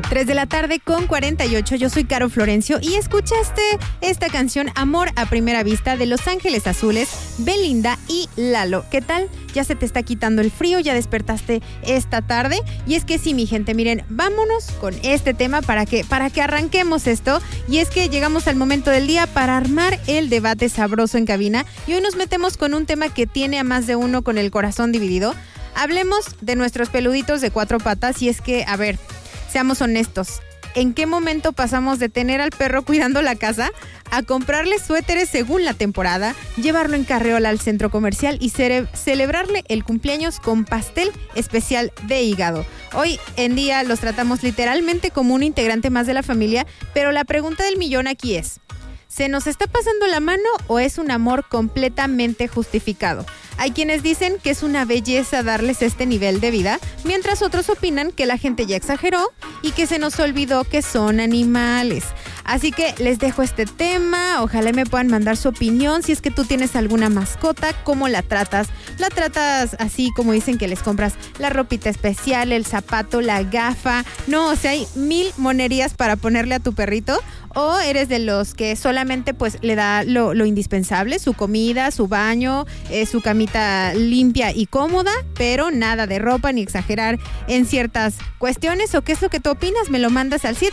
3 de la tarde con 48, yo soy Caro Florencio y escuchaste esta canción Amor a Primera Vista de Los Ángeles Azules, Belinda y Lalo. ¿Qué tal? ¿Ya se te está quitando el frío? ¿Ya despertaste esta tarde? Y es que sí, mi gente, miren, vámonos con este tema para que arranquemos esto. Y es que llegamos al momento del día para armar el debate sabroso en cabina y hoy nos metemos con un tema que tiene a más de uno con el corazón dividido. Hablemos de nuestros peluditos de cuatro patas y es que, a ver, seamos honestos, ¿en qué momento pasamos de tener al perro cuidando la casa a comprarle suéteres según la temporada, llevarlo en carriola al centro comercial y celebrarle el cumpleaños con pastel especial de hígado? Hoy en día los tratamos literalmente como un integrante más de la familia, pero la pregunta del millón aquí es: ¿se nos está pasando la mano o es un amor completamente justificado? Hay quienes dicen que es una belleza darles este nivel de vida, mientras otros opinan que la gente ya exageró y que se nos olvidó que son animales. Así que les dejo este tema, ojalá me puedan mandar su opinión. Si es que tú tienes alguna mascota, ¿cómo la tratas? ¿La tratas así como dicen que les compras la ropita especial, el zapato, la gafa? No, o sea, hay 1000 monerías para ponerle a tu perrito. ¿O eres de los que solamente pues le da lo indispensable, su comida, su baño, su camita limpia y cómoda, pero nada de ropa ni exagerar en ciertas cuestiones? ¿O qué es lo que tú opinas? Me lo mandas al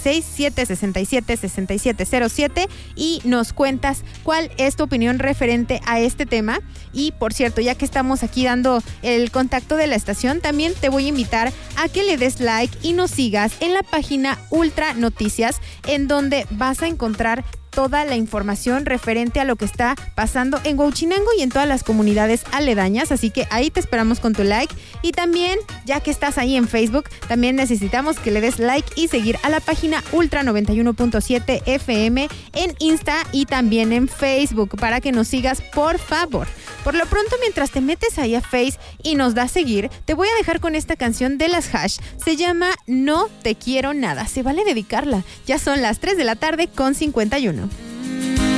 776-767-6707 y nos cuentas cuál es tu opinión referente a este tema. Y por cierto, ya que estamos aquí dando el contacto de la estación, también te voy a invitar a que le des like y nos sigas en la página Ultra Noticias, en donde vas a encontrar toda la información referente a lo que está pasando en Huachinango y en todas las comunidades aledañas, así que ahí te esperamos con tu like. Y también, ya que estás ahí en Facebook, también necesitamos que le des like y seguir a la página Ultra 91.7 FM en Insta y también en Facebook para que nos sigas, por favor. Por lo pronto, mientras te metes ahí a Face y nos das seguir, te voy a dejar con esta canción de las Hash. Se llama No Te Quiero Nada. Se vale dedicarla. Ya son las 3 de la tarde con 51.